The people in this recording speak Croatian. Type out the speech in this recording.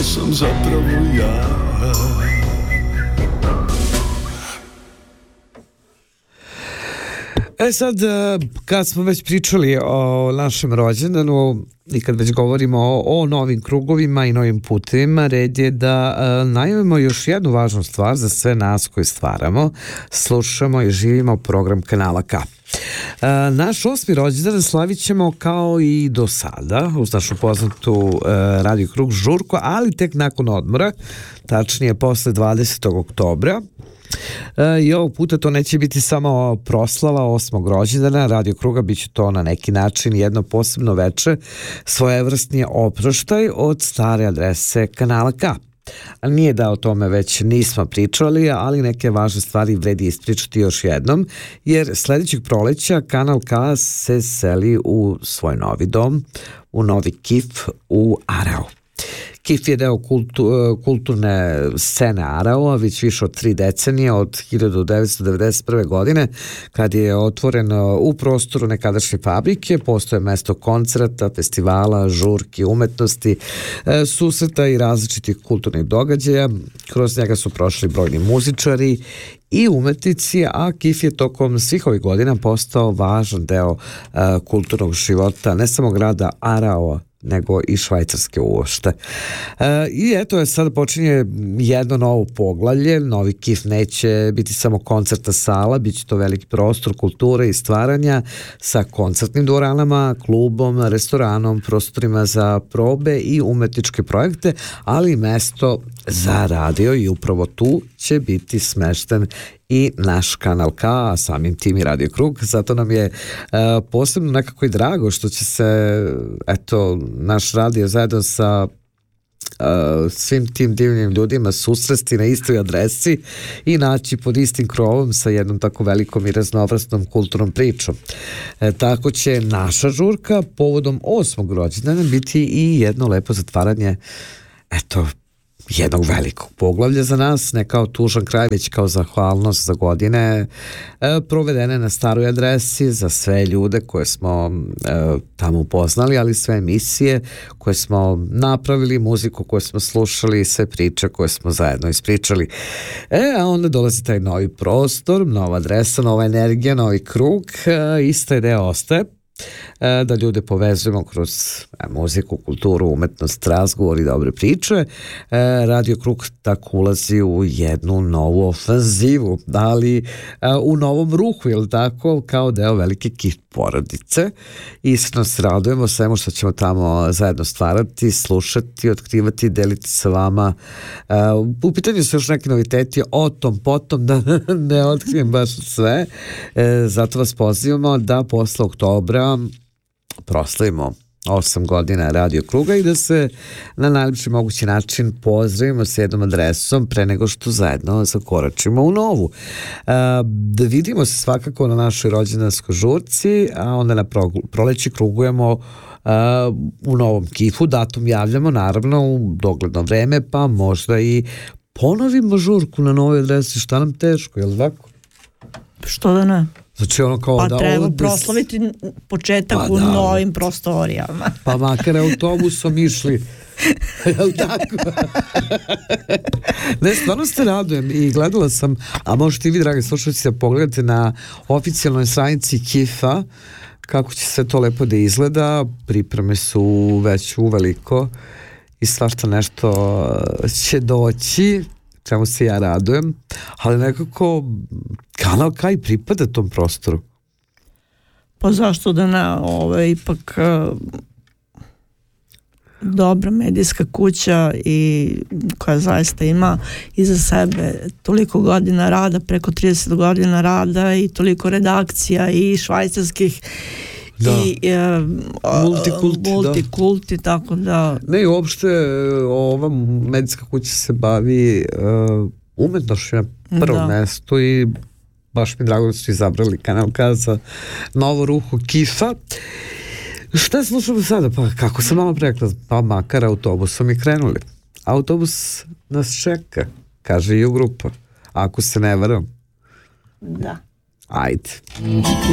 sam zapravo ja. Sad, kad smo već pričali o našem rođendanu i kad već govorimo o novim krugovima i novim putevima, red je da najavimo još jednu važnu stvar za sve nas koji stvaramo, slušamo i živimo program Kanala K. Naš 8. rođendan slavit ćemo kao i do sada uz našu poznatu Radio Krug žurku, ali tek nakon odmora, tačnije posle 20. oktobra. I ovog puta to neće biti samo proslava 8. rođendana Radio Kruga, bit će to na neki način jedno posebno veče, svojevrsni oproštaj od stare adrese Kanala K. Nije da o tome već nismo pričali, ali neke važne stvari vredi ispričati još jednom, jer sledećeg proleća Kanal K se seli u svoj novi dom, u novi KIF u Arao. KIF je deo kulturne scene Araua već više od 3 decenije, od 1991. godine, kad je otvoren u prostoru nekadašnje fabrike. Postoje mesto koncerta, festivala, žurki, umetnosti, susreta i različitih kulturnih događaja. Kroz njega su prošli brojni muzičari i umetnici, a KIF je tokom svih ovih godina postao važan deo kulturnog života ne samo grada Araua, nego i Švajcarske uopšte. I eto je sad počinje jedno novo poglavlje. Novi KIF neće biti samo koncertna sala, bit će to veliki prostor kulture i stvaranja sa koncertnim dvoranama, klubom, restoranom, prostorima za probe i umetničke projekte, ali i mesto za radio, i upravo tu će biti smešten i naš Kanal K, a samim tim i Radio Krug. Zato nam je posebno nekako i drago što će se naš radio zajedno sa svim tim divnim ljudima susresti na istoj adresi i naći pod istim krovom sa jednom tako velikom i raznovrsnom kulturnom pričom. Tako će naša žurka povodom 8. rođendana biti i jedno lepo zatvaranje jednog velikog poglavlja za nas, ne kao tužan kraj, već kao zahvalnost za godine provedene na staroj adresi, za sve ljude koje smo tamo upoznali, ali sve emisije koje smo napravili, muziku koju smo slušali, sve priče koje smo zajedno ispričali. A onda dolazi taj novi prostor, nova adresa, nova energija, novi krug, ista ideja ostaje, da ljude povezujemo kroz muziku, kulturu, umetnost, razgovor i dobre priče. Radio Krug tako ulazi u jednu novu ofanzivu, ali u novom ruhu, je li tako, kao deo velike KIF porodice. Iskreno se radujemo svemu što ćemo tamo zajedno stvarati, slušati, otkrivati, deliti sa vama. U pitanju su još neki noviteti, o tom potom, da ne otkrijem baš sve. Zato vas pozivamo da posle oktobra proslavimo 8 godina Radio Kruga i da se na najljepši mogući način pozdravimo s jednom adresom pre nego što zajedno zakoračimo u novu. Da vidimo se svakako na našoj rođendanskoj žurci, a onda na proleći krugujemo u novom KIF-u. Datum javljamo naravno u dogledno vreme, pa možda i ponovimo žurku na novoj adresi. Šta nam teško, je li tako? Što da ne? Znači ono kao da treba proslaviti početak u novim prostorijama. Pa makar autobusom išli. Jel tako? Ne, stvarno se radujem i gledala sam, a možete i vi, dragi slušalci, da pogledate na oficijalnoj stranici KIF-a kako će sve to lepo da izgleda. Pripreme su već uveliko i svašta nešto će doći, čemu se ja radujem, ali nekako Kanal K pripada tom prostoru. Pa zašto da ne, ipak dobra medijska kuća i koja zaista ima iza sebe toliko godina rada, preko 30 godina rada i toliko redakcija i švajcarskih i multikulti, tako da... Ne, i uopšte ova medijska kuća se bavi umetnošću na prvom mestu i baš mi drago da su izabrali Kanal K za novu ruhu KIF-a. Šta slušamo sada? Pa kako sam malo rekla, pa makar autobusom i krenuli. Autobus nas čeka, kaže i u grupa. Ako se ne varam. Da. Ajde.